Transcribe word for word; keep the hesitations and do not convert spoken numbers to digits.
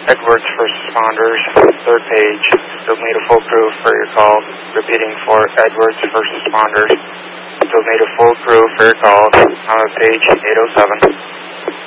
Edwards First Responders, third page. Still need a full crew for your call. Repeating for Edwards First Responders. Still need a full crew for your call. I'm on page eight oh seven.